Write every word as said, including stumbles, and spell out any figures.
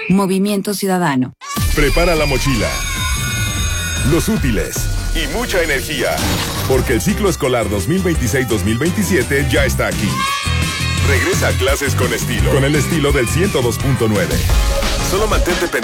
Movimiento Ciudadano. Prepara la mochila, los útiles y mucha energía, porque el ciclo escolar dos mil veintiséis dos mil veintisiete ya está aquí. Regresa a clases con estilo, con el estilo del ciento dos punto nueve. Solo mantente pendiente.